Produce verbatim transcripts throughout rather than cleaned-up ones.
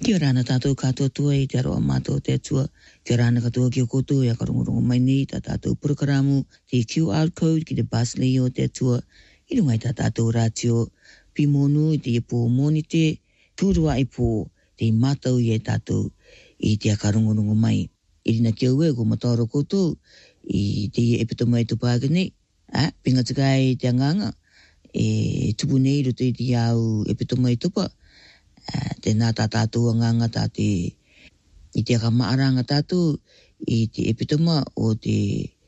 Kia rana tātou katoa tua i te aroa mātou te atua. Kia rana katoa ki o koutou ia karongorongo mai nei tā tātou purakaramu te Q R code ki te basle o te atua. I rungai tā tātou rātio pimonu i te ipo moni te tūrua i pō te mātou i e tātou i te akarongorongo mai. I rina kia ue ko mataoro koutou i te epito mai tupāga nei. Ah, pinga takai te anganga e tupu nei roto i te iau epito mai tupa. Uh, te nā tā tātou anganga tā te i te akamaaranga tātou i te epitoma o te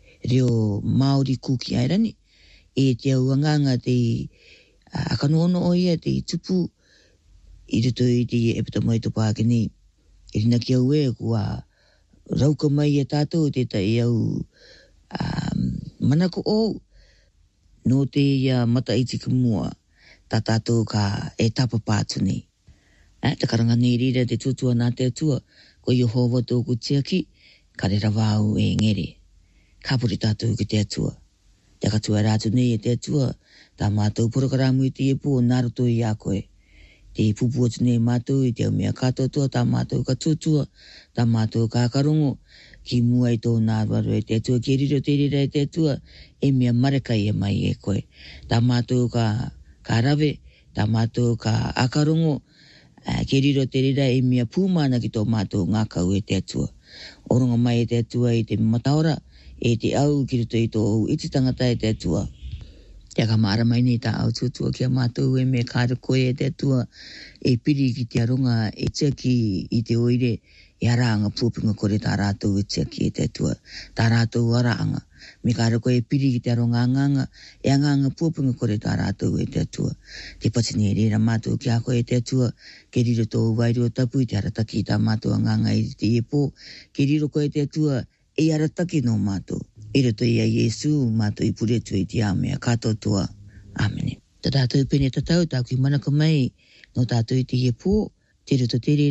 reo Māori kuki airani e te au anganga te uh, akanono o ia te tupu i roto i te epitoma i tupa ake nei. I rina ki au e kua rauka mai e tātou te ta i au um, manako o no te ia mata itika mua tā tātou ka e tapa pātu nei. Eh, te karanga nei rira te tutua nā te atua, ko Yehova tōku tiaki, ka re rawau e ngere. Ka puri tātou ki te atua. Te katua rātu nei e te atua, tā mātou purakaramu i te epo o naruto i a koe. Te pupu atu nei mātou i te au mea katotua, tā mātou ka tutua, tā mātou ka karongo, ki mua i tō nāruaru e te atua, ki riro te rira e te atua, e mea mareka i mai e koe. Tā mātou ka, ka rave, tā mātou ka akarongo, Uh, ke riro te rira e mea pūmana ki tō mātou ngā kau e te atua. Oronga mai e te atua i te mataora, e te au ki rito i tō iti tangata e te atua. Te akamaara mai nei tā au tutua ki a mātou e mea kāra koe e te atua, e piri ki te aronga e tiaki i te oire, e araanga pūpinga kore tā rātou e tiaki e te atua. Tā rātou araanga. Me kāra koe e piri ki te aronga anganga, e anganga pūpinga kore tā rātou e te atua. Te patini e reira mātou ki a koe e te atua, ke riro tō wairi o tapu i te arataki i tā mātou anganga i te epo, ke riro koe te atua e arataki no mātou. I roto i a Iesu, mātou i puretu i te āmea katoa. Amene. Tā tātou pene tatau, tā kui manaka mai, no tātou i te epo, te roto te reira.